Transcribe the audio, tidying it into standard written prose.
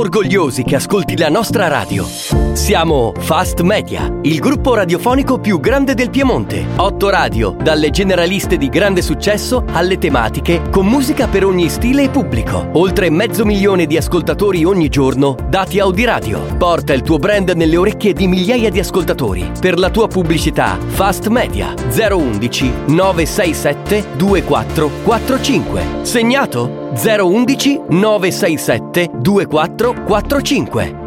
orgogliosi che ascolti la nostra radio. Siamo Fast Media, il gruppo radiofonico più grande del Piemonte. 8 radio, dalle generaliste di grande successo alle tematiche, con musica per ogni stile e pubblico. Oltre 500.000 di ascoltatori ogni giorno, dati Audiradio. Porta il tuo brand nelle orecchie di migliaia di ascoltatori. Per la tua pubblicità, Fast Media 011 967 2445. Segnato? 011 967 2445.